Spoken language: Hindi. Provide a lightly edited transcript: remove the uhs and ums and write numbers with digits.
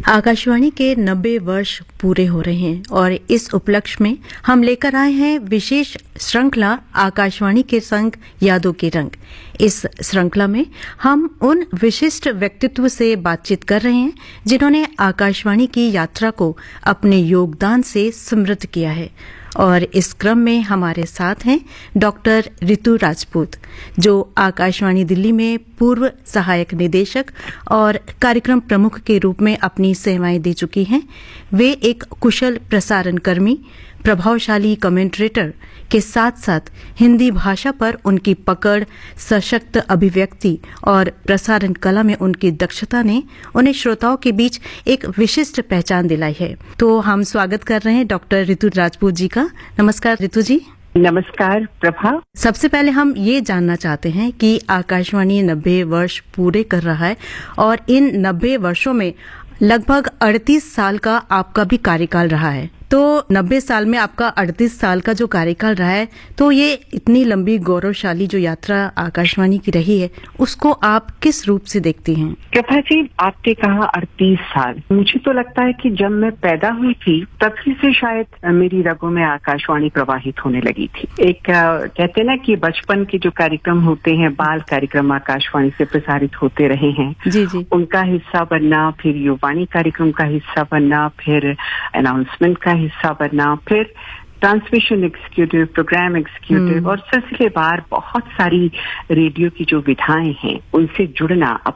आकाशवाणी के 90 वर्ष पूरे हो रहे हैं और इस उपलक्ष्य में हम लेकर आए हैं विशेष श्रृंखला आकाशवाणी के संग यादों के रंग। इस श्रृंखला में हम उन विशिष्ट व्यक्तित्व से बातचीत कर रहे हैं जिन्होंने आकाशवाणी की यात्रा को अपने योगदान से समृद्ध किया है। और इस क्रम में हमारे साथ हैं डॉक्टर रितु राजपूत, जो आकाशवाणी दिल्ली में पूर्व सहायक निदेशक और कार्यक्रम प्रमुख के रूप में अपनी सेवाएं दे चुकी हैं। वे एक कुशल प्रसारण कर्मी, प्रभावशाली कमेंटरेटर के साथ साथ हिंदी भाषा पर उनकी पकड़, सशक्त अभिव्यक्ति और प्रसारण कला में उनकी दक्षता ने उन्हें श्रोताओं के बीच एक विशिष्ट पहचान दिलाई है। तो हम स्वागत कर रहे हैं डॉक्टर रितु राजपूत जी का। नमस्कार रितु जी। नमस्कार प्रभा। सबसे पहले हम ये जानना चाहते हैं कि आकाशवाणी 90 वर्ष पूरे कर रहा है और इन 90 वर्षों में लगभग 38 साल का आपका भी कार्यकाल रहा है। तो 90 साल में आपका 38 साल का जो कार्यकाल रहा है, तो ये इतनी लंबी गौरवशाली जो यात्रा आकाशवाणी की रही है, उसको आप किस रूप से देखती हैं? प्रभा जी, आपने कहा 38 साल। मुझे तो लगता है कि जब मैं पैदा हुई थी तभी से शायद मेरी रगों में आकाशवाणी प्रवाहित होने लगी थी। एक कहते ना कि बचपन के जो कार्यक्रम होते हैं, बाल कार्यक्रम आकाशवाणी से प्रसारित होते रहे हैं, जी। उनका हिस्सा बनना, फिर युवाणी कार्यक्रम का हिस्सा बनना, फिर अनाउंसमेंट का हिस्सा बनना, फिर ट्रांसमिशन एग्जीक्यूटिव, प्रोग्राम एग्जीक्यूटिव और सिलसिलेवार बहुत सारी रेडियो की जो विधाएं हैं उनसे जुड़ना।